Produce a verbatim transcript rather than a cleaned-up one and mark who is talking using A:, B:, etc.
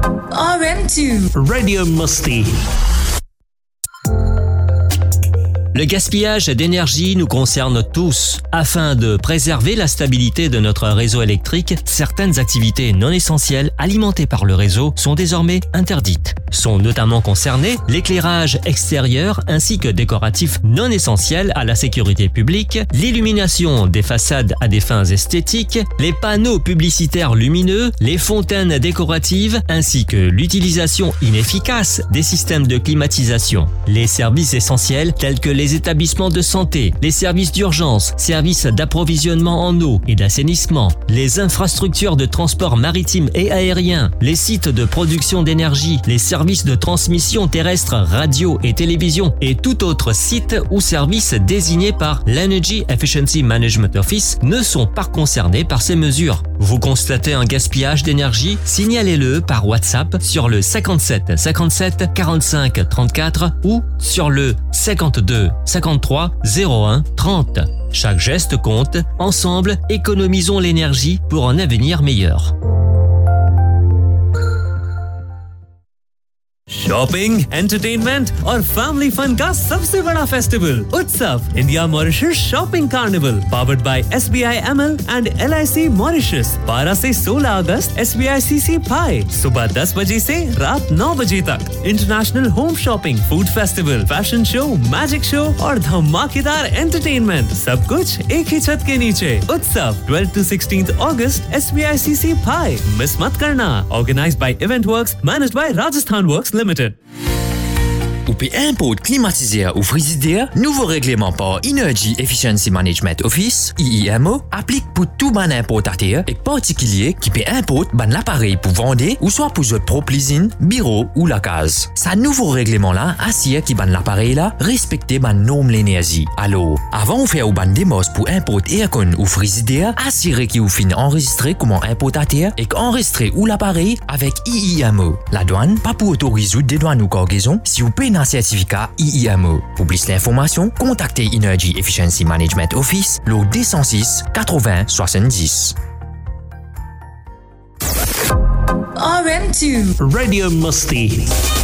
A: R M two
B: Radio Musti. Le gaspillage d'énergie nous concerne tous. Afin de préserver la stabilité de notre réseau électrique, certaines activités non essentielles alimentées par le réseau sont désormais interdites. Sont notamment concernés l'éclairage extérieur ainsi que décoratif non essentiel à la sécurité publique, l'illumination des façades à des fins esthétiques, les panneaux publicitaires lumineux, les fontaines décoratives ainsi que l'utilisation inefficace des systèmes de climatisation. Les services essentiels tels que les établissements de santé, les services d'urgence, services d'approvisionnement en eau et d'assainissement, les infrastructures de transport maritime et aérien, les sites de production d'énergie, les services de transmission terrestre, radio et télévision et tout autre site ou service désigné par l'Energy Efficiency Management Office ne sont pas concernés par ces mesures. Vous constatez un gaspillage d'énergie? Signalez-le par WhatsApp sur le cinquante-sept cinquante-sept quarante-cinq trente-quatre ou sur le cinquante-deux cinquante-trois zéro un trente. Chaque geste compte. Ensemble, économisons l'énergie pour un avenir meilleur.
C: Shopping, entertainment और family fun का सबसे बड़ा फेस्टिवल उत्सव India Mauritius shopping carnival powered by S B I am L and L I सी मॉरिशस बारह से सोलह अगस्त S B I सी सी पाई सुबह दस बजे से रात नौ बजे तक international home shopping food festival fashion show magic show और धमाकेदार एंटरटेनमेंट सब कुछ एक ही छत के नीचे उत्सव twelve to sixteenth August S B I सी सी पाई मिस मत करना organised by event works managed by Rajasthan works Limited.
D: Ou peut import climatiseur ou frigidaire, nouveau règlement par Energy Efficiency Management Office, I E M O, applique pour tout ban importateur et particulier qui peut importer ban l'appareil pour vendre ou soit pour votre propre usine, bureau ou la case. Ça nouveau règlement là assure qui ban l'appareil là respecter ban norme l'énergie. Alors, avant de faire ou ban démos pour importer aircon ou frigidaire, assurez qu'il vous fin enregistré comme importateur et qu'enregistrer ou l'appareil avec I E M O. La douane pas pour autoriser des douanes ou cargaison si vous payez un certificat I E M O. Pour plus d'informations, contactez Energy Efficiency Management Office, le deux cent six quatre-vingts soixante-dix.
A: R M two
B: Radio Musti.